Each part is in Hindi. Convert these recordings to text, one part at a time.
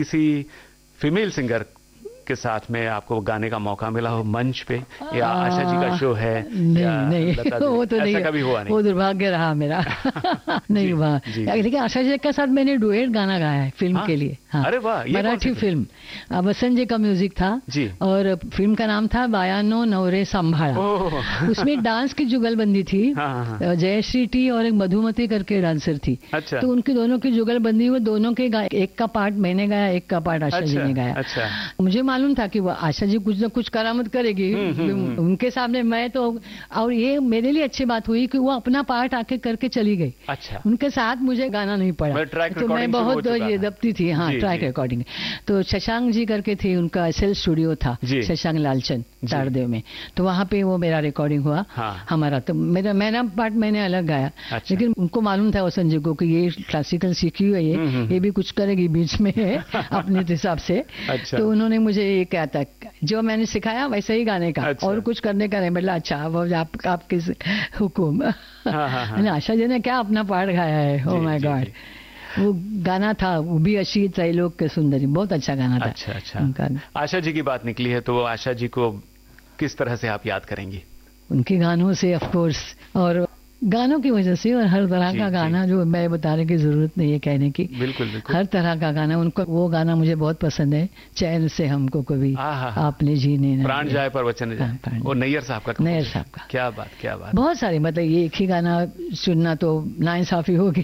किसी फीमेल सिंगर के साथ में आपको गाने का मौका मिला हो मंच पे, या आशा जी का शो है? नहीं वो तो नहीं, कभी हुआ नहीं? वो दुर्भाग्य रहा मेरा। नहीं हुआ। लेकिन आशा जी के साथ मैंने डुएट गाना गाया है फिल्म के लिए। हाँ, अरे वाह, मराठी फिल्म, वसंत जी का म्यूजिक था जी, और फिल्म का नाम था बायानो नवरे सांभाळा। उसमें डांस की जुगलबंदी थी। जयश्री टी और एक मधुमती करके डांसर थी। अच्छा। तो उनकी दोनों की जुगलबंदी हुई, दोनों के एक का पार्ट मैंने गाया, एक का पार्ट आशा जी ने गाया। अच्छा। मुझे मालूम था कि वो आशा जी कुछ न कुछ करामत करेगी उनके सामने। मैं तो, और ये मेरे लिए अच्छी बात हुई कि वो अपना पार्ट आके करके चली गई। अच्छा। उनके साथ मुझे गाना नहीं पड़ा, तो मैं बहुत ये दबती थी। हाँ, ट्रैक रिकॉर्डिंग। तो शशांक जी करके थे, उनका एसएल स्टूडियो था, शशांक लालचंद तारदेव में। तो वहां पे वो मेरा रिकॉर्डिंग हुआ। हमारा तो मेरा पार्ट मैंने अलग गाया। लेकिन उनको मालूम था वसंत जी को कि ये क्लासिकल सीखी हुई है, ये भी कुछ करेगी बीच में अपने हिसाब से। तो उन्होंने मुझे ये क्या था, जो मैंने सिखाया वैसे ही गाने का, और कुछ करने का नहीं। मतलब अच्छा, वो आपके हुकुम। आशा जी ने क्या अपना पार्ट गाया है, ओ माय गॉड। वो गाना था, वो भी अशी त्रैलोक के सुंदरी, बहुत अच्छा गाना था। अच्छा। आशा जी की बात निकली है, तो आशा जी को किस तरह से आप याद करेंगी? उनके गानों से ऑफ कोर्स, और गानों की वजह से, और हर तरह का गाना जो मैं बताने की जरूरत नहीं है कहने की। बिल्कुल बिल्कुल। हर तरह का गाना उनको, वो गाना मुझे बहुत पसंद है, चैन से हमको कभी आपने जीने न प्राण जाए पर वचन जाए, वो नैयर साहब का। नैयर साहब का। क्या बात, क्या बात। बहुत सारे, मतलब ये एक ही गाना सुनना तो नाइंसाफी होगी।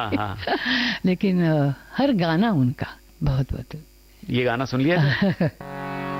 लेकिन हर गाना उनका बहुत बहुत। ये गाना सुन लिया।